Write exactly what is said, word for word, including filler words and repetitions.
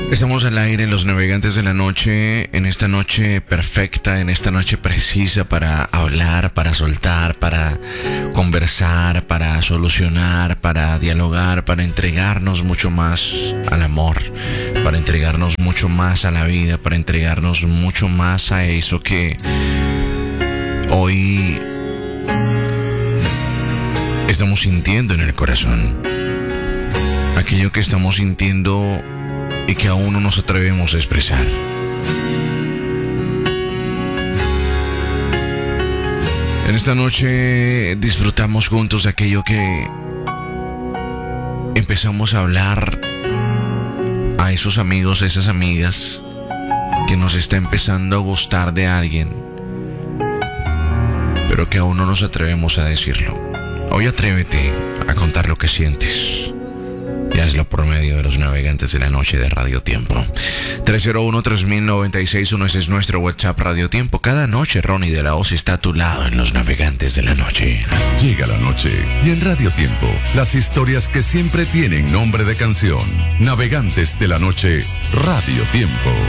Estamos al aire en Los Navegantes de la Noche, en esta noche perfecta, en esta noche precisa para hablar, para soltar, para conversar, para solucionar, para dialogar, para entregarnos mucho más al amor, para entregarnos mucho más a la vida, para entregarnos mucho más a eso que hoy estamos sintiendo en el corazón. Aquello que estamos sintiendo y que aún no nos atrevemos a expresar. En esta noche disfrutamos juntos aquello que empezamos a hablar a esos amigos, a esas amigas, que nos está empezando a gustar de alguien, pero que aún no nos atrevemos a decirlo. Hoy atrévete a contar lo que sientes. Y hazlo por medio de Los Navegantes de la Noche de Radio Tiempo. tres cero uno, tres mil noventa y seis uno, ese es nuestro WhatsApp Radio Tiempo. Cada noche Ronnie de la Hoz está a tu lado en Los Navegantes de la Noche. Llega la noche y en Radio Tiempo, las historias que siempre tienen nombre de canción. Navegantes de la Noche, Radio Tiempo.